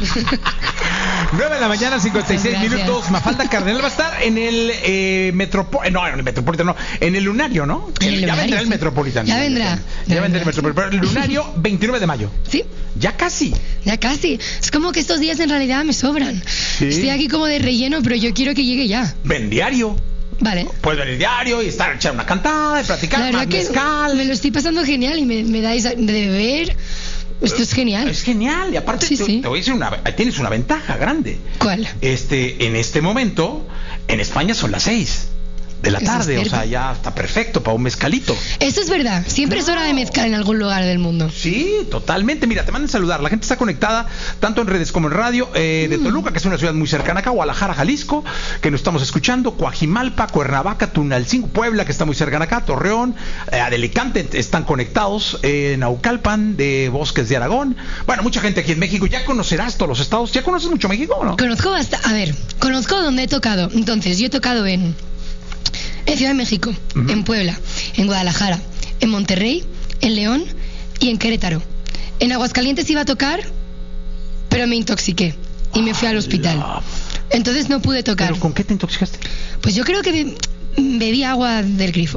9 de la mañana, 56 minutos. Mafalda Cardenal va a estar en el Metropolitano, en el Lunario, ¿no? Ya vendrá el Metropolitano. Ya vendrá el Metropolitano. Pero el Lunario, 29 de mayo. Sí. Ya casi. Es como que estos días en realidad me sobran. Sí. Estoy aquí como de relleno, pero yo quiero que llegue ya. Ven diario. Vale. Puedes venir diario y echar una cantada y platicar más mezcal. Me lo estoy pasando genial y me dais de beber. Esto es genial. Es genial. Y aparte te voy a decir tienes una ventaja grande. ¿Cuál? En este momento, en España son las 6 de la tarde, o sea, ya está perfecto para un mezcalito. Eso es verdad, siempre es hora de mezcal en algún lugar del mundo. Sí, totalmente. Mira, te mandan saludar. La gente está conectada tanto en redes como en radio de Toluca, que es una ciudad muy cercana acá, Guadalajara, Jalisco, que nos estamos escuchando, Coajimalpa, Cuernavaca, Tunalcingo, Puebla, que está muy cercana acá, Torreón, de Alicante están conectados, Naucalpan, de Bosques de Aragón. Bueno, mucha gente aquí en México. ¿Ya conocerás todos los estados? ¿Ya conoces mucho México o no? Conozco donde he tocado. Entonces, yo he tocado en Ciudad de México, en Puebla, en Guadalajara, en Monterrey, en León y en Querétaro. En Aguascalientes iba a tocar, pero me intoxiqué y me fui al hospital. Entonces no pude tocar. ¿Pero con qué te intoxicaste? Pues yo creo que bebí agua del grifo.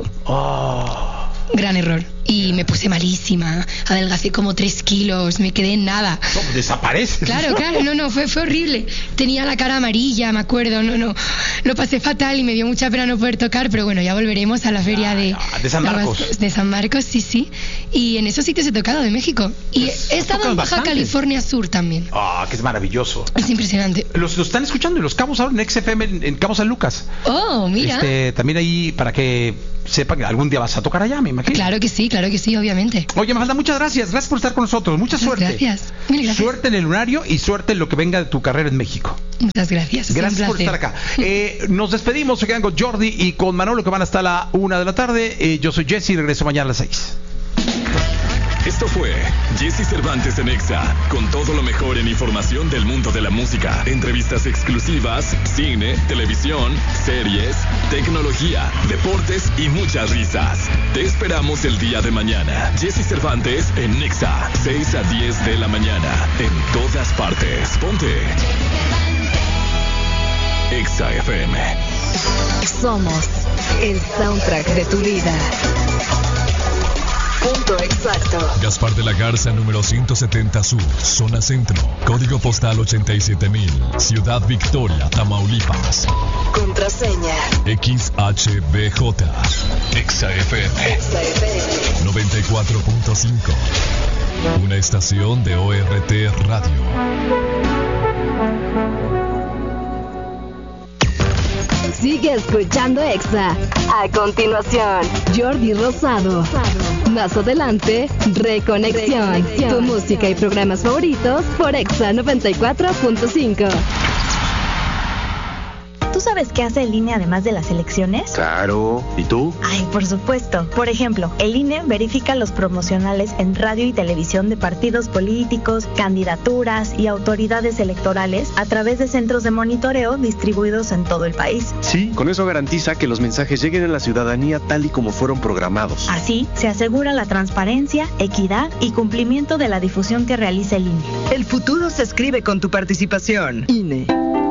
Gran error. Y me puse malísima, adelgacé como 3 kilos, me quedé en nada. No, desapareces. Claro, fue horrible. Tenía la cara amarilla, me acuerdo, lo pasé fatal y me dio mucha pena no poder tocar, pero bueno, ya volveremos a la feria de San Marcos. De San Marcos, sí. Y en esos sitios he tocado de México. Y he estado en Baja California Sur también. Que es maravilloso. Es impresionante. Los están escuchando en Los Cabos ahora, en XFM, en Cabo San Lucas. Oh, mira. También ahí, para que sepan que algún día vas a tocar allá, me imagino. Claro que sí, obviamente. Oye, Mafalda, muchas gracias por estar con nosotros, mucha suerte. Gracias. Mil gracias. Suerte en el Lunario y suerte en lo que venga de tu carrera en México. Muchas gracias. Gracias por estar acá. Nos despedimos, se quedan con Jordi y con Manolo, que van hasta la 1 de la tarde. Yo soy Jesse y regreso mañana a las 6. Esto fue Jesse Cervantes en Exa, con todo lo mejor en información del mundo de la música, entrevistas exclusivas, cine, televisión, series, tecnología, deportes y muchas risas. Te esperamos el día de mañana. Jesse Cervantes en Exa, 6 a 10 de la mañana, en todas partes. Ponte Exa FM. Somos el soundtrack de tu vida. Punto exacto. Gaspar de la Garza, número 170 Sur, zona centro, código postal 87,000, Ciudad Victoria, Tamaulipas. Contraseña XHBJ. XFM 94.5. Una estación de ORT Radio. Sigue escuchando Exa. A continuación, Jordi Rosado. Más adelante, Reconexión. Tu música y programas favoritos por Exa 94.5. ¿Tú sabes qué hace el INE además de las elecciones? Claro. ¿Y tú? Ay, por supuesto. Por ejemplo, el INE verifica los promocionales en radio y televisión de partidos políticos, candidaturas y autoridades electorales a través de centros de monitoreo distribuidos en todo el país. Sí, con eso garantiza que los mensajes lleguen a la ciudadanía tal y como fueron programados. Así, se asegura la transparencia, equidad y cumplimiento de la difusión que realiza el INE. El futuro se escribe con tu participación. INE.